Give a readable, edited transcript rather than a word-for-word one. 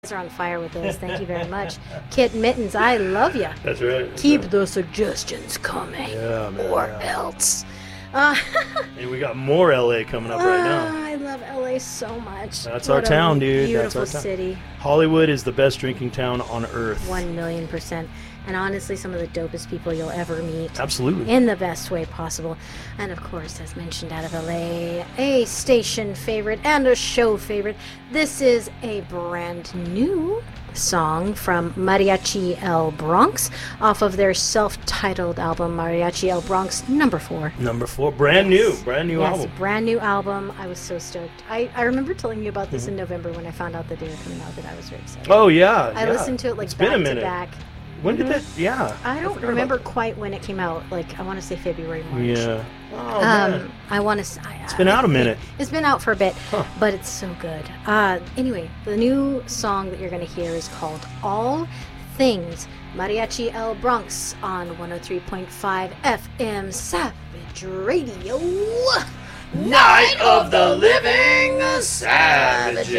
Are on fire with those. Thank you very much. Kit Mittens, I love you. That's right. Keep the suggestions coming. Yeah, man, or else. And we got more LA coming up right now. I love LA so much. That's our town, dude. Beautiful That's our town. city. Hollywood is the best drinking town on earth. 1,000,000%. And honestly, some of the dopest people you'll ever meet. Absolutely. In the best way possible. And of course, as mentioned, out of LA, a station favorite and a show favorite. This is a brand new song from Mariachi El Bronx off of their self-titled album, Mariachi El Bronx number 4. Number 4. Brand new album. Yes, brand new album. I was so stoked. I remember telling you about this in November when I found out that they were coming out, that I was very excited. Oh, yeah. I listened to it like it's back been a minute. to back. When did that? Yeah. I don't remember quite when it came out. Like, I want to say February, March. Yeah. Oh, man. I want to say... It's been out a minute. It's been out for a bit, but it's so good. Anyway, the new song that you're going to hear is called All Things. Mariachi El Bronx on 103.5 FM Savage Radio. Night of the Living Savages.